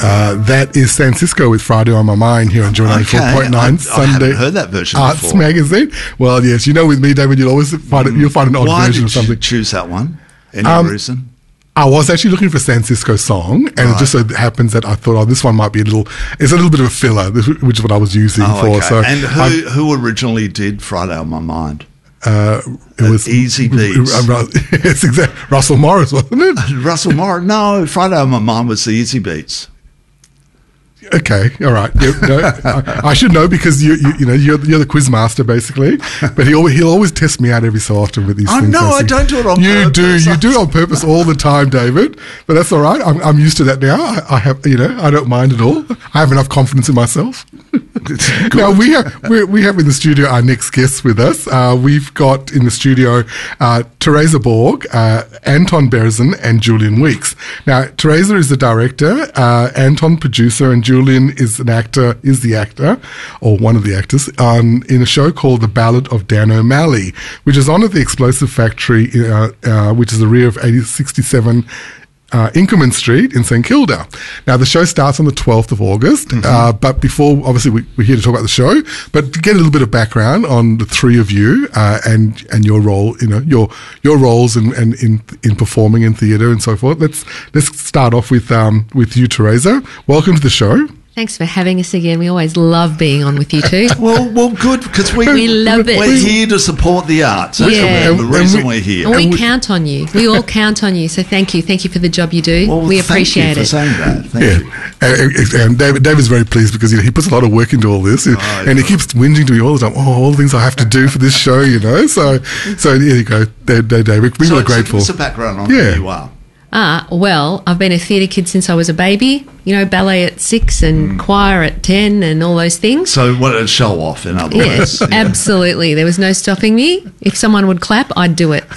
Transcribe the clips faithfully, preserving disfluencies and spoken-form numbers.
Uh, that is San Cisco with Friday on My Mind here on Joy ninety-four point nine okay. I, I Sunday haven't heard that version Arts before. Magazine. Well, yes, you know with me, David, you'll always find it, you'll find an odd Why version did of something. you choose that one? Any Um, reason? I was actually looking for a San Cisco song, and Right. it just so happens that I thought, oh, this one might be a little, it's a little bit of a filler, which is what I was using Oh, for. okay. So and who I- who originally did Friday on My Mind? uh, it was Easy Beats. Uh, Ru- yes, exactly. Russell Morris, wasn't it? Russell Morris? No, Friday on My Mind was the Easy Beats. Okay, all right. Yeah, no, I, I should know because you, you, you know, you're, you're the quiz master basically. But he always, he'll always test me out every so often with these Oh, things. no, I see. don't do it on you purpose. do, you do it on purpose all the time, David. But that's all right. I'm, I'm used to that now. I, I have, you know, I don't mind at all. I have enough confidence in myself. Now we have we we have in the studio our next guests with us. Uh, we've got in the studio uh, Teresa Borg, uh, Anton Berezin, and Julian Weeks. Now Teresa is the director, uh, Anton producer, and Julian is an actor. Is the actor or one of the actors um, in a show called The Ballad of Dan O'Malley, which is on at the Explosive Factory, uh, uh, which is the rear of eighty sixty-seven. Uh, Inkerman Street in St Kilda. Now, the show starts on the twelfth of August, mm-hmm. uh, but before, obviously, we, we're here to talk about the show, but to get a little bit of background on the three of you uh, and and your role, you know, your your roles in in, in, in performing in theatre and so forth. Let's let's start off with um, with you, Teresa. Welcome to the show. Thanks for having us again. We always love being on with you two. Well, well, good because we We love it. We're here to support the arts. That's Yeah. the, the And- reason and we- we're here. And we we- count on you. We all count on you. So thank you. Thank you for the job you do. Well, we thank appreciate you for it. saying that. Thank Yeah, you. and, and- and David, David's very pleased because you know he puts a lot of work into all this, and he yeah. keeps whinging to me all the time. Oh, all the things I have to do for this show, you know. So, so here you go, David. David we So, were so grateful. give us a background on Yeah. who you are. Ah, well, I've been a theatre kid since I was a baby. You know, ballet at six and choir at ten and all those things. So, what a show off, in other Yes, words. Yeah. absolutely. There was no stopping me. If someone would clap, I'd do it,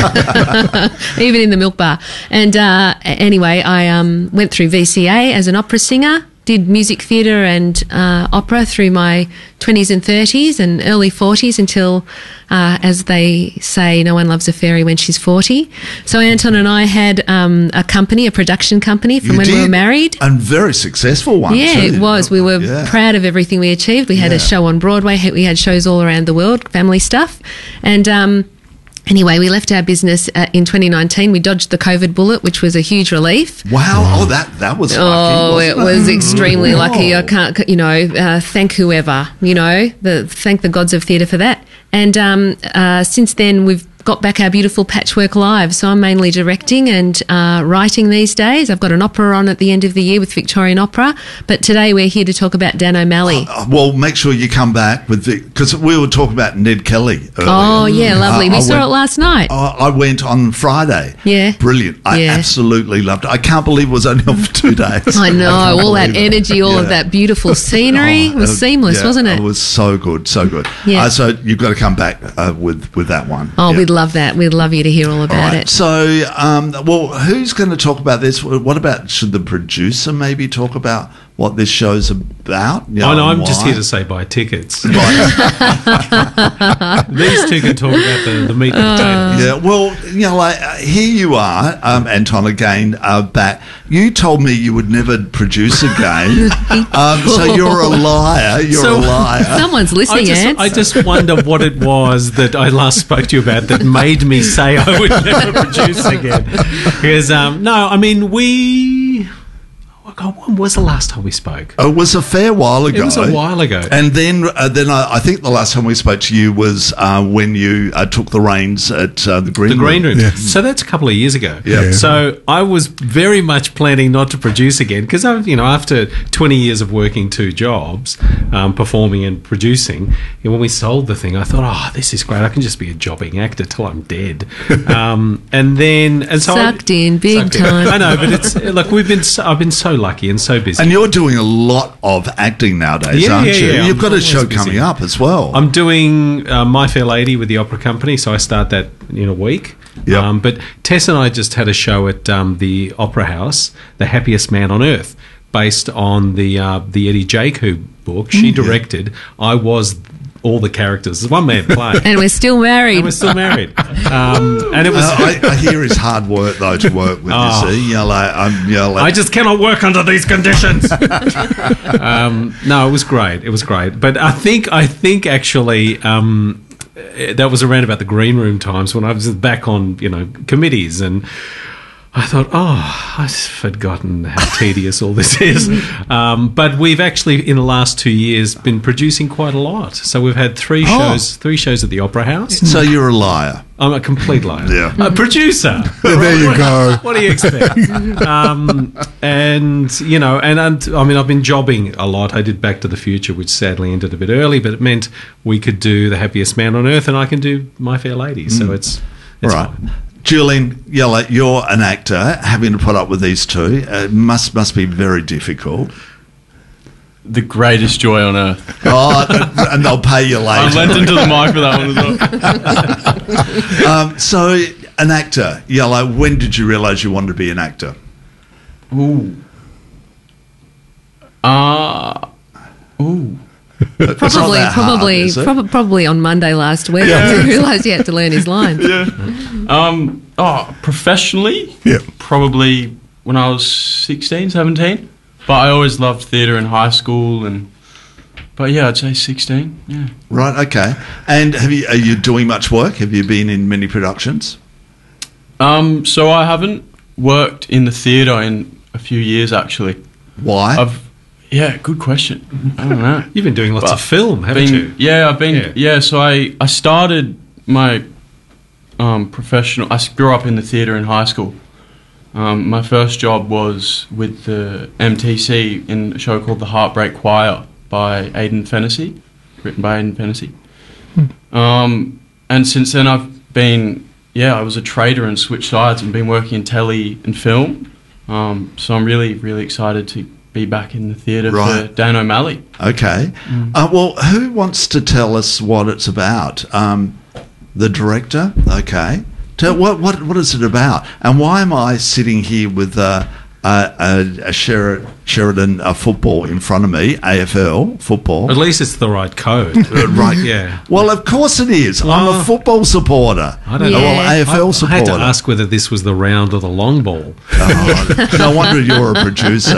even in the milk bar. And uh, anyway, I um, went through V C A as an opera singer, did music theatre and uh, opera through my twenties and thirties and early forties until, uh, as they say, no one loves a fairy when she's forty. So Anton and I had um, a company, a production company from You when we were did, married. and very successful one. Yeah, too. it was. We were Yeah. proud of everything we achieved. We had Yeah. a show on Broadway. We had shows all around the world, family stuff. And um, anyway, we left our business uh, in twenty nineteen. We dodged the COVID bullet, which was a huge relief. Wow! Oh, that that was. Oh, lucky, it wasn't was extremely Oh. lucky. I can't, you know, uh, thank whoever, you know, the, thank the gods of theatre for that. And um, uh, since then, we've got back our beautiful patchwork lives. So I'm mainly directing and uh, writing these days. I've got an opera on at the end of the year with Victorian Opera. But today we're here to talk about Dan O'Malley. Uh, Well, make sure you come back with the because we were talking about Ned Kelly earlier. Oh, yeah, lovely. Uh, we I saw went- it last night. Uh, I went on Friday. Yeah. Brilliant. I Yeah. absolutely loved it. I can't believe it was only on for two days. I know, can't all that believe it. energy, all of Yeah. that beautiful scenery. Oh, It was uh, seamless, yeah, wasn't it? It was so good, so good. Yeah. Uh, so you've got to come back uh, with, with that one. Oh, Yeah. we'd love that. We'd love you to hear all about All right. it. So, um, well, who's going to talk about this? What about, should the producer maybe talk about what this show's about? You know, Oh, no, I'm and just why? here to say buy tickets. Right. These two can talk about the, the meat and potatoes. Yeah, well, you know, like uh, here you are, um, Anton, again, uh, back. You told me you would never produce again, um, so you're a liar. You're So- a liar. Someone's I listening, just, Ants. I just wonder what it was that I last spoke to you about that made me say I would never produce again. Because, um, no, I mean, we... Oh, God, when was the last time we spoke? It was a fair while ago. It was a while ago. And then, uh, then I, I think the last time we spoke to you was uh, when you uh, took the reins at uh, the Green The Room. Green Room. Yes. So that's a couple of years ago. Yeah. So I was very much planning not to produce again because, you know, after twenty years of working two jobs, um, performing and producing, you know, when we sold the thing, I thought, oh, this is great. I can just be a jobbing actor till I'm dead. um, and then, and so I- Sucked in big Sucked in. time. I know, but it's look, we've been. So, I've been so lucky and so busy. And you're doing a lot of acting nowadays, Yeah, aren't yeah, you? yeah. You've I'm got a always show busy. coming up as well. I'm doing uh, My Fair Lady with the Opera Company, so I start that in a week. Yep. Um, but Tess and I just had a show at um, the Opera House, The Happiest Man on Earth, based on the uh, the Eddie Jaku book. She Mm, yeah. directed. I was all the characters. It's one man play. And we're still married. And we're still married. Um, and it was. Uh, I, I hear it's hard work though to work with. Oh. You see, you know, like, um, you know, like, I just cannot work under these conditions. um, no, it was great. It was great. But I think, I think actually, um, that was around about the green room times when I was back on, you know, committees, and I thought, oh, I've forgotten how tedious all this is. Um, but we've actually, in the last two years, been producing quite a lot. So we've had three Oh. shows, three shows at the Opera House. so you're a liar. I'm a complete liar. Yeah. A producer. There you go. What do you expect? um, and, you know, and, and I mean, I've been jobbing a lot. I did Back to the Future, which sadly ended a bit early, but it meant we could do The Happiest Man on Earth and I can do My Fair Lady. So it's, it's Right. fine. Julian, yeah, like, you're an actor. Having to put up with these two uh, must must be very difficult. The greatest joy on earth. Oh, and- and they'll pay you I later. leant into the mic for that one as well. Um, so, an actor, yeah, like, when did you realise you wanted to be an actor? Ooh. Uh, ooh. It's not Probably, that hard, probably, is it? prob- probably on Monday last week. I realised he had to learn his lines. Um, oh, professionally? Yeah. Probably when I was sixteen, seventeen. But I always loved theatre in high school, and but yeah, I'd say sixteen. Yeah. Right, okay. And have you, are you doing much work? Have you been in many productions? Um, so I haven't worked in the theatre in a few years actually. Why? I've yeah, good question. I don't know. You've been doing lots But of film, haven't been, you? Yeah, I've been. Yeah. Yeah, so I, I started my um, professional. I grew up in the theatre in high school. Um, my first job was with the M T C in a show called The Heartbreak Choir by Aidan Fennessy, written by Aidan Fennessy. Um, and since then, I've been yeah, I was a trader and switched sides and been working in telly and film. Um, so I'm really really excited to be back in the theatre Right. for Dan O'Malley. Okay. Uh, well, who wants to tell us what it's about? Um, the director? Okay. Tell, what, what, what is it about? And why am I sitting here with uh, a, a, a Sher- Sheridan uh, football in front of me, A F L football? At least it's the right code. Uh, right. Yeah. Well, of course it is. I'm Well, a football supporter. I don't know. Well, A F L I, I supporter. had to ask whether this was the round or the long ball. Oh, no wonder you're a producer.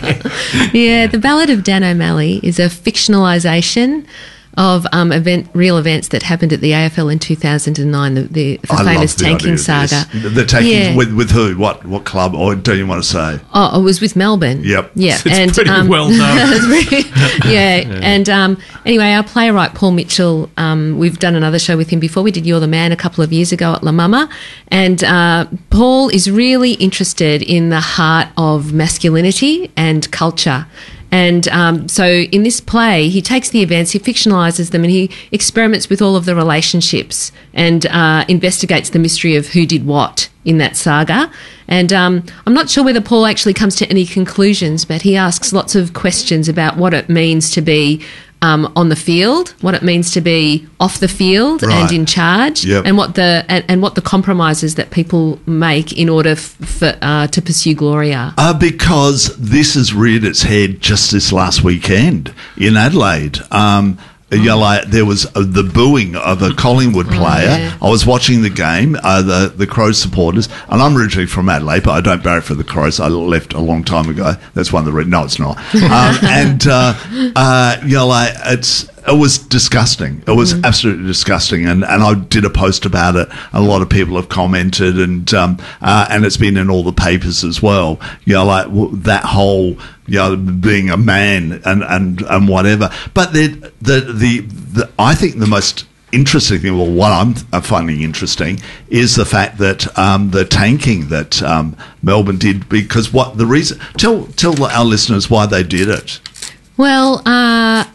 Yeah, The Ballad of Dan O'Malley is a fictionalisation of um, event, real events that happened at the A F L in two thousand nine, the, the, the I famous love the idea tanking of this. saga. The, the tanking Yeah. with, with who? What what club? Or don't you want to say? Oh, it was with Melbourne. Yep. Yeah, It's pretty well known. it's pretty- yeah. and um, anyway, our playwright Paul Mitchell, um, we've done another show with him before. We did You're the Man a couple of years ago at La Mama, and uh, Paul is really interested in the heart of masculinity and culture. And um, so in this play, he takes the events, he fictionalises them, and he experiments with all of the relationships and uh, investigates the mystery of who did what in that saga. And um, I'm not sure whether Paul actually comes to any conclusions, but he asks lots of questions about what it means to be um, on the field, what it means to be off the field Right. and in charge, Yep. and what the and, and what the compromises that people make in order f- for, uh, to pursue glory are. Uh, because this has reared its head just this last weekend in Adelaide. Um, you know, like there was uh, the booing of a Collingwood player. yeah. I was watching the game, uh, the the Crows supporters, and I'm originally from Adelaide, but I don't barrack for the Crows. I left a long time ago. That's one of the reasons. No, it's not. Um, and uh, uh, you know, like it's. It was disgusting. It was absolutely disgusting, and, and I did a post about it. A lot of people have commented, and um, uh, and it's been in all the papers as well. You know, like w- that whole, you know, being a man and and, and whatever. But the, the the the I think the most interesting thing, well, what I'm finding interesting is the fact that um, the tanking that um, Melbourne did, because what the reason? Tell tell our listeners why they did it. Well, uh,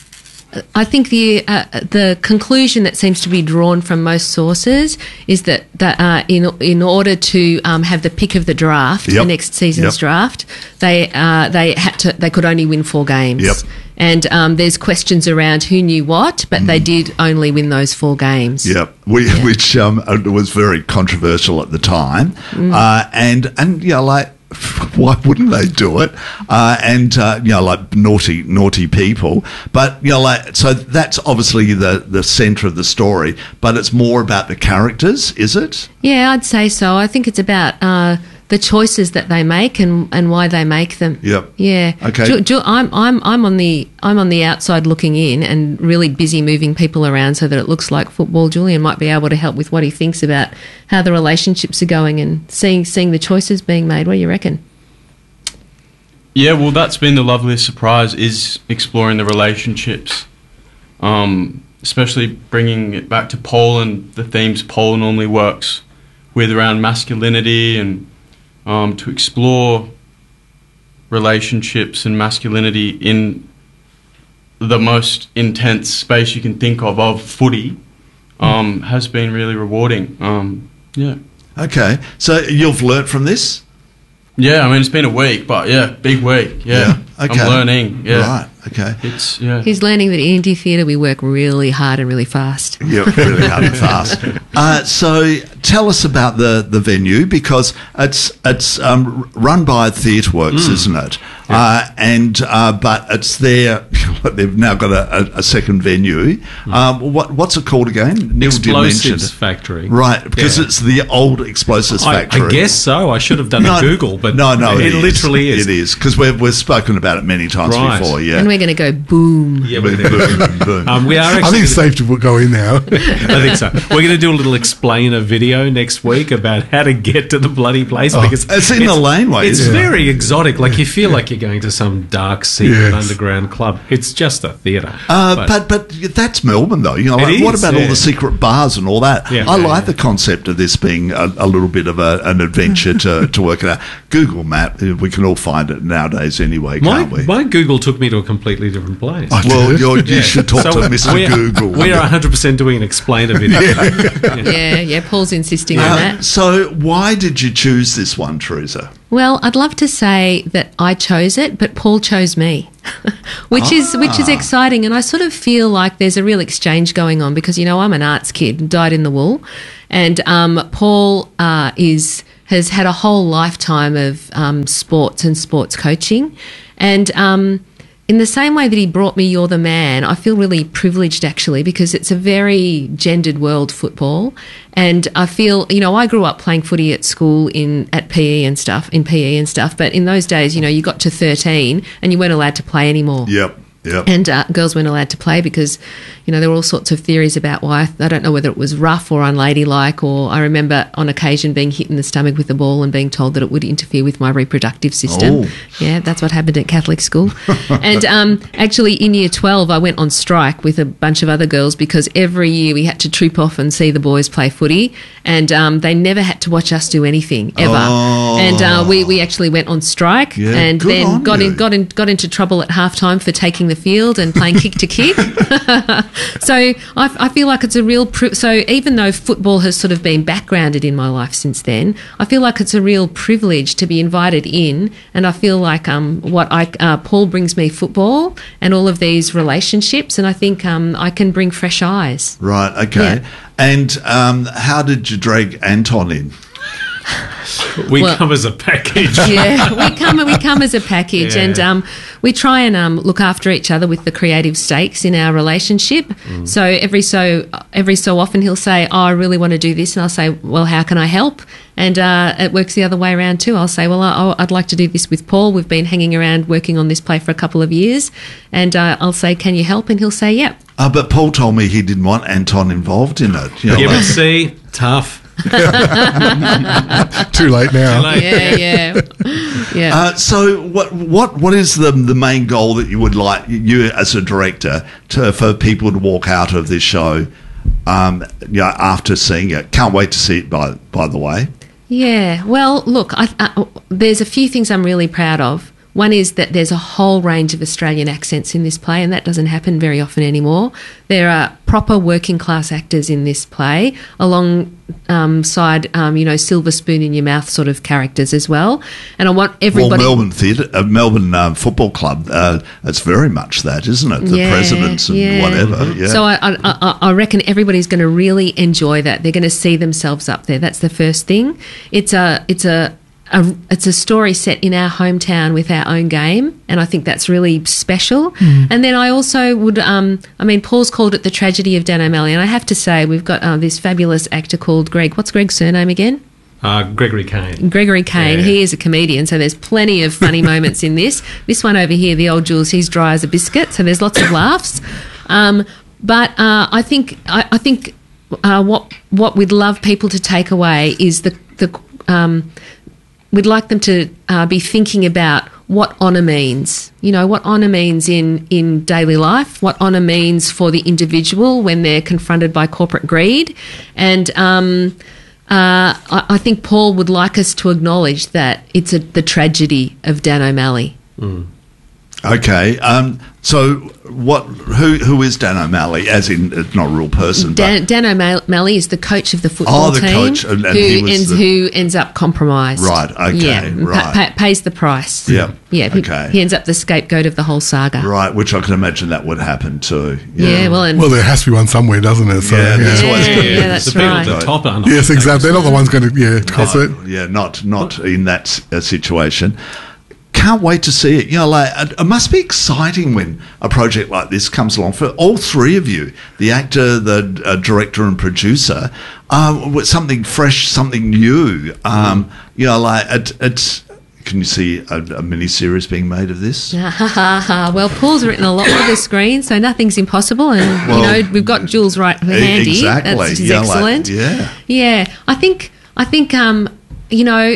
I think the uh, the conclusion that seems to be drawn from most sources is that that uh, in in order to um, have the pick of the draft, Yep. the next season's Yep. draft, they uh, they had to they could only win four games. Yep. And um, there's questions around who knew what, but they did only win those four games. Yep, we, which um, was very controversial at the time, uh, and and yeah, like why wouldn't they do it? Uh, and uh, you know, like naughty, naughty people. But you know, like so that's obviously the the centre of the story. But it's more about the characters, is it? Yeah, I'd say so. I think it's about uh, the choices that they make and, and why they make them. Yep. Yeah. Okay. Ju- Ju- I'm I'm I'm on the I'm on the outside looking in and really busy moving people around so that it looks like football. Julian might be able to help with what he thinks about how the relationships are going and seeing seeing the choices being made. What do you reckon? Yeah, well, that's been the loveliest surprise, is exploring the relationships, um, especially bringing it back to Paul and the themes Paul normally works with around masculinity, and um, to explore relationships and masculinity in the most intense space you can think of, of footy, um, has been really rewarding. Um, yeah. Okay, so you've learnt from this? Yeah, I mean, it's been a week, but yeah, big week. Yeah, Yeah, okay. I'm learning. Yeah. Right, okay. It's, yeah. He's learning that in indie theatre we work really hard and really fast. Yeah, really hard and fast. Uh, so tell us about the, the venue, because it's it's um, run by TheatreWorks, isn't it? Uh, and uh, but it's there. They've now got a, a, a second venue. Um, what what's it called again? Neil did mention Explosives it. Factory. Right, because Yeah. it's the old Explosives I, Factory. I guess so. I should have done No, a Google, but no, no, it, it, literally is. It is, because we've we've spoken about it many times Right. before. Yeah. And we're going to go boom. Yeah, Boom, we're there. boom, boom. Um, we are I actually. think it's safe to go in now. I think so. We're going to do a little explainer video next week about how to get to the bloody place, because It's in the laneway, It's isn't it? very exotic. Like you feel like you're going to some dark secret Yes. underground club. It's just a theatre. Uh, but, but that's Melbourne, though. You know, It like, what is, about all yeah. the secret bars and all that? Yeah. I Yeah, like yeah. the concept of this being a, a little bit of a, an adventure to, to work it out. Google Map, we can all find it nowadays anyway, my, can't we? my Google took me to a completely different place. I well, did. you're, you should talk So to Mister we are- Google. We are one hundred percent doing an explainer video. Yeah, yeah. Paul's insisting on Uh, that. so, why did you choose this one, Teresa? Well, I'd love to say that I chose it, but Paul chose me, which is which is exciting. And I sort of feel like there's a real exchange going on because, you know, I'm an arts kid, dyed in the wool, and um, Paul uh, is has had a whole lifetime of um, sports and sports coaching, and um, in the same way that he brought me You're the Man, I feel really privileged actually because it's a very gendered world, football. And I feel, you know, I grew up playing footy at school in at P E and stuff, in P E and stuff. But in those days, you know, you got to thirteen and you weren't allowed to play anymore. Yep, yep. And uh, girls weren't allowed to play because, you know, there were all sorts of theories about why. I don't know whether it was rough or unladylike, or I remember on occasion being hit in the stomach with a ball and being told that it would interfere with my reproductive system. Oh. Yeah, that's what happened at Catholic school. And um, actually in year twelve, I went on strike with a bunch of other girls because every year we had to troop off and see the boys play footy, and um, they never had to watch us do anything, ever. Oh. And uh, we, we actually went on strike Yeah, and good then on got you. in, got in, got into trouble at halftime for taking the field and playing kick to kick. So I, I feel like it's a real. Pri- so even though football has sort of been backgrounded in my life since then, I feel like it's a real privilege to be invited in. And I feel like um, what I uh, Paul brings me football and all of these relationships, and I think um, I can bring fresh eyes. Right, okay. Yeah. And um, how did you drag Anton in? We Well- come as a package. Yeah, we come we come as a package, Yeah. and um, we try and um, look after each other with the creative stakes in our relationship. Mm. So every so every so often he'll say, "Oh, I really want to do this," and I'll say, "Well, how can I help?" And uh, it works the other way around too. I'll say, "Well, I, I'd like to do this with Paul. We've been hanging around working on this play for a couple of years," and uh, I'll say, "Can you help?" And he'll say, "Yep." Uh, but Paul told me he didn't want Anton involved in it. You know, Yeah, but like- see, tough. Too late now. Like, Yeah, yeah, yeah. Uh, so, what what what is the the main goal that you would like you as a director to for people to walk out of this show, um, you know, after seeing it? Can't wait to see it. By by the way, Yeah, well, look, I, uh, there's a few things I'm really proud of. One is that there's a whole range of Australian accents in this play, and that doesn't happen very often anymore. There are proper working class actors in this play, alongside, um, you know, silver spoon in your mouth sort of characters as well. And I want everybody. well, Melbourne Theatre, uh, Melbourne um, Football Club, uh, it's very much that, isn't it? The Yeah, presidents and yeah. whatever. Yeah. So I, I, I I reckon everybody's going to really enjoy that. They're going to see themselves up there. That's the first thing. It's a it's a a, it's a story set in our hometown with our own game, and I think that's really special. Mm. And then I also would, um, I mean, Paul's called it the tragedy of Dan O'Malley, and I have to say we've got uh, this fabulous actor called Greg. What's Greg's surname again? Uh, Gregory Kane. Gregory Kane. Yeah. He is a comedian, so there's plenty of funny moments in this. This one over here, the old Jules, he's dry as a biscuit, so there's lots of laughs. Um, but uh, I think I, I think uh, what what we'd love people to take away is the the um, we'd like them to uh, be thinking about what honour means. You know, what honour means in, in daily life, what honour means for the individual when they're confronted by corporate greed. And um, uh, I, I think Paul would like us to acknowledge that it's a, the tragedy of Dan O'Malley. Mm. Okay, um, so what? Who who is Dan O'Malley? As in, it's not a real person. Dan, but Dan O'Malley is the coach of the football Oh, the team coach, and- and who, he was ends, the- who ends up compromised. Right, okay, yeah, and pa- right. pa- pays the price. Yeah, yeah. he- okay. He, ends up the scapegoat of the whole saga. right, which I can imagine that would happen too. Yeah, well, and Well, there has to be one somewhere, doesn't it? So, Yeah, there's Yeah, always yeah, going to be. yeah, that's the people right. at the top are not. yes, exactly. They're not the ones going to yeah cost it. No, yeah, not not in that s- uh, situation. Can't wait to see it. You know, like it, it must be exciting when a project like this comes along for all three of you, the actor, the uh, director, and producer, um, with something fresh, something new. Um, you know, like it, it's. Can you see a, a mini series being made of this? Ha ha ha ha. Well, Paul's written a lot for the screen, so nothing's impossible. And Well, you know, we've got Jules right handy. exactly. That's which is Yeah, like, excellent. yeah. Yeah, I think I think um, you know,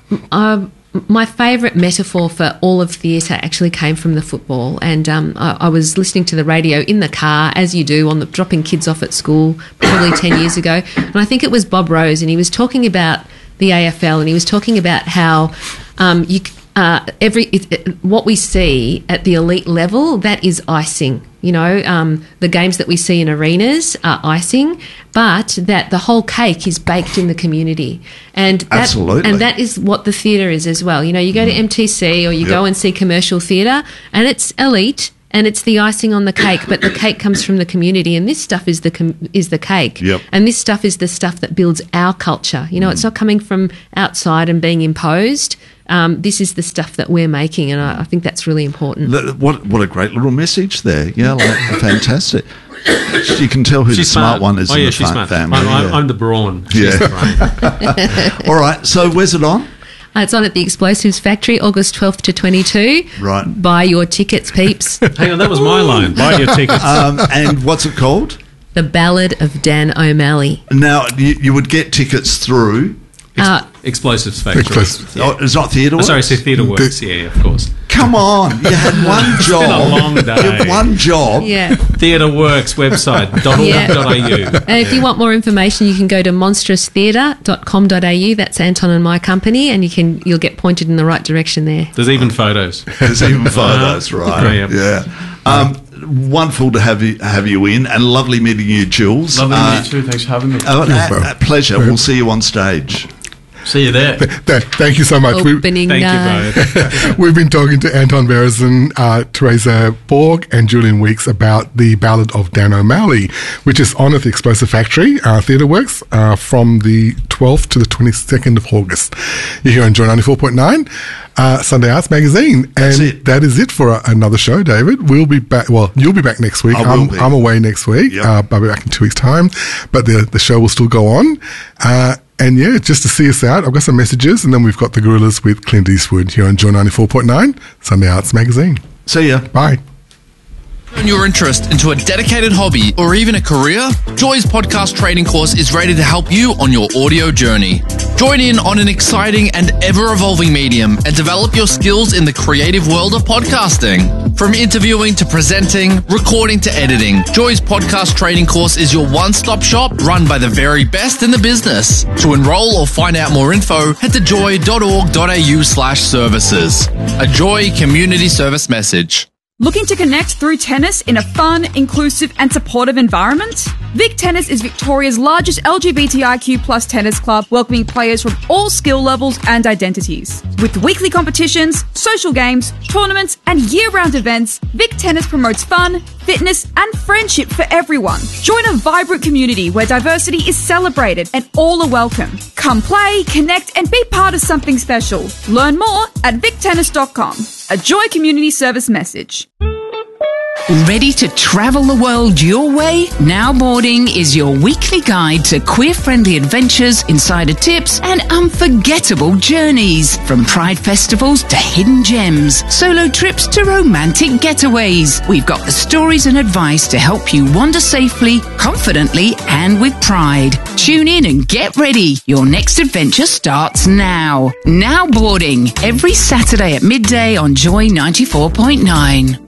um, my favourite metaphor for all of theatre actually came from the football, and um, I, I was listening to the radio in the car, as you do, on the dropping kids off at school, probably ten years ago, and I think it was Bob Rose, and he was talking about the A F L, and he was talking about how um, you. Uh, every it, it, what we see at the elite level, that is icing. You know, um, the games that we see in arenas are icing, but that the whole cake is baked in the community, and that, Absolutely. and that is what the theatre is as well. You know, you go to M T C or you Yep. go and see commercial theatre, and it's elite. And it's the icing on the cake, but the cake comes from the community, and this stuff is the com- is the cake. Yep. And this stuff is the stuff that builds our culture. You know, it's not coming from outside and being imposed. Um, this is the stuff that we're making, and I, I think that's really important. That- What what a great little message there. Yeah, like, fantastic. You can tell who She's the smart, one is Oh in yeah, the she's fa- smart. family. I'm, I'm, yeah. I'm the brawn. She's Yeah. the brain. All right, so where's it on? Uh, it's on at the Explosives Factory, August twelfth to twenty-two. Right. Buy your tickets, peeps. Hang on, that was my line. Buy your tickets. Um, and what's it called? The Ballad of Dan O'Malley. Now, you, you would get tickets through. Uh, Explosives Factory. Explosives. Oh, it's not Theatre Oh, Works? sorry, so Theatre Works. Yeah, of course. Come on, you had one job. been a long day. You had one job. yeah. Theatre Works website dot org dot a u. And if you want more information, you can go to monstrous theatre dot com dot a u. That's Anton and my company, and you can you'll get pointed in the right direction there. There's even photos. There's even photos, right? Yeah. Yeah. Um, wonderful to have you have you in, and lovely meeting you, Jules. Lovely Uh, to meet you too. Thanks for having me. oh, a, bro. a pleasure. We'll see you on stage. See you there. Th- Thank you so much. We, Opening Thank night. you both. we've been talking to Anton Berezin, uh, Teresa Borg, and Julian Weeks about the Ballad of Dan O'Malley, which is on at the Explosive Factory, uh, Theatre Works, uh, from the twelfth to the twenty-second of August. You're here on Joy ninety-four point nine, uh, Sunday Arts Magazine. That's and it. that is it for a, another show, David. We'll be back. Well, you'll be back next week. I will I'm, be. I'm away next week. Yep. Uh, I'll be back in two weeks' time. But the, the show will still go on. Uh, And yeah, just to see us out, I've got some messages, and then we've got the Gorillas with Clint Eastwood here on Joy ninety-four point nine, Sunday Arts Magazine. See ya. Bye. Turn your interest into a dedicated hobby or even a career? Joy's podcast training course is ready to help you on your audio journey. Join in on an exciting and ever-evolving medium and develop your skills in the creative world of podcasting. From interviewing to presenting, recording to editing, Joy's podcast training course is your one-stop shop run by the very best in the business. To enroll or find out more info, head to joy dot org dot a u slash services. A Joy community service message. Looking to connect through tennis in a fun, inclusive and supportive environment? Vic Tennis is Victoria's largest L G B T I Q plus tennis club, welcoming players from all skill levels and identities. With weekly competitions, social games, tournaments, and year-round events, Vic Tennis promotes fun, fitness, and friendship for everyone. Join a vibrant community where diversity is celebrated and all are welcome. Come play, connect, and be part of something special. Learn more at vic tennis dot com. A Joy Community Service message. Ready to travel the world your way? Now Boarding is your weekly guide to queer-friendly adventures, insider tips, and unforgettable journeys. From pride festivals to hidden gems, solo trips to romantic getaways. We've got the stories and advice to help you wander safely, confidently, and with pride. Tune in and get ready. Your next adventure starts now. Now Boarding, every Saturday at midday on Joy ninety-four point nine.